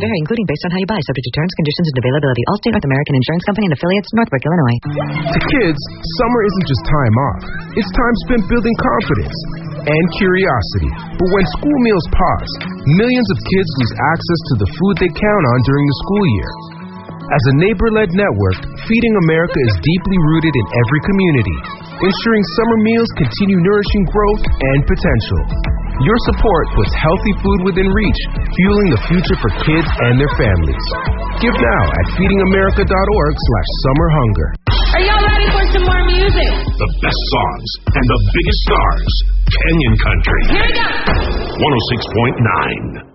vary, including based on how you buy, subject to terms, conditions, and availability. Allstate North American Insurance Company and affiliates, Northbrook, Illinois. To kids, summer isn't just time off. It's time spent building confidence and curiosity. But when school meals pause, millions of kids lose access to the food they count on during the school year. As a neighbor-led network, Feeding America is deeply rooted in every community, ensuring summer meals continue nourishing growth and potential. Your support puts healthy food within reach, fueling the future for kids and their families. Give now at feedingamerica.org/summerhunger. Are y'all ready for some more music? The best songs and the biggest stars. Canyon Country. Here we go. 106.9.